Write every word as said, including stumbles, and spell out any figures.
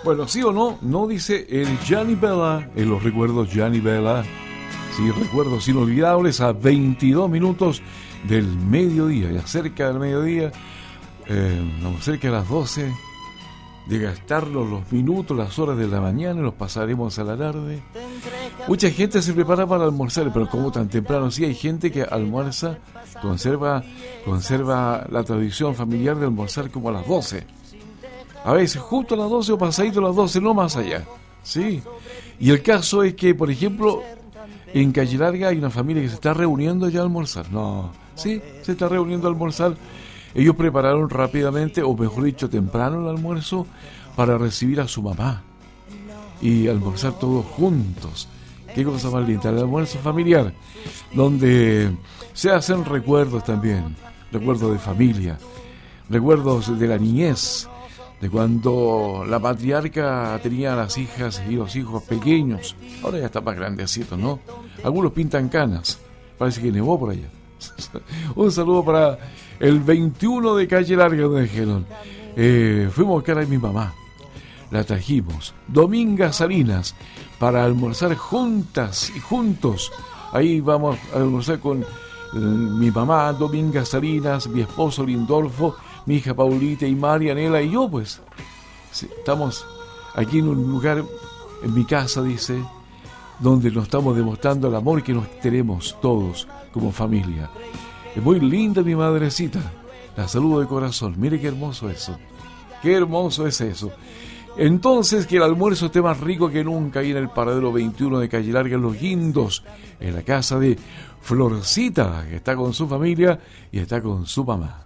Bueno, sí o no, no dice el Gianni Bella, en los recuerdos Gianni Bella. Sí, recuerdos inolvidables a veintidós minutos del mediodía, ya cerca del mediodía, eh, no, cerca de las doce, de gastarlos los minutos, las horas de la mañana, los pasaremos a la tarde. Mucha gente se prepara para almorzar, pero como tan temprano, sí hay gente que almuerza, conserva, conserva la tradición familiar de almorzar como a las doce. A veces justo a las doce o pasadito a las doce, no más allá. Sí. Y el caso es que, por ejemplo, en Calle Larga hay una familia que se está reuniendo ya a almorzar. No, sí, se está reuniendo a almorzar. Ellos prepararon rápidamente, o mejor dicho, temprano el almuerzo para recibir a su mamá y almorzar todos juntos. Qué cosa más linda, el almuerzo familiar, donde se hacen recuerdos también, recuerdos de familia, recuerdos de la niñez, de cuando la matriarca tenía a las hijas y los hijos pequeños. Ahora ya está más grandecito, ¿no? Algunos pintan canas, parece que nevó por allá. Un saludo para el veintiuno de Calle Larga, donde dijeron, eh, fuimos a buscar a mi mamá, la trajimos, Dominga Salinas, para almorzar juntas y juntos. Ahí vamos a almorzar con eh, mi mamá, Dominga Salinas, mi esposo Lindolfo, mi hija Paulita y Marianela y yo, pues. Sí, estamos aquí en un lugar, en mi casa, dice, donde nos estamos demostrando el amor que nos tenemos todos como familia. Es muy linda mi madrecita, la saludo de corazón. Mire qué hermoso eso, qué hermoso es eso. Entonces, que el almuerzo esté más rico que nunca ahí en el paradero veintiuno de Calle Larga, en Los Guindos, en la casa de Florcita, que está con su familia y está con su mamá.